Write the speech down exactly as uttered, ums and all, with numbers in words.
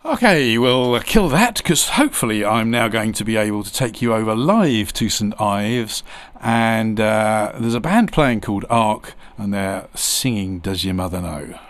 Okay, we'll kill that because hopefully I'm now going to be able to take you over live to St Ives, and uh, there's a band playing called Ark and they're singing Does Your Mother Know?